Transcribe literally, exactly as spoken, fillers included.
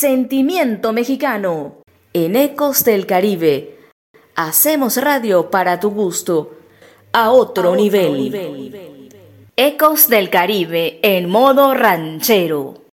Sentimiento Mexicano. En Ecos del Caribe. Hacemos radio para tu gusto. A otro, a otro nivel. nivel. Ecos del Caribe en modo ranchero.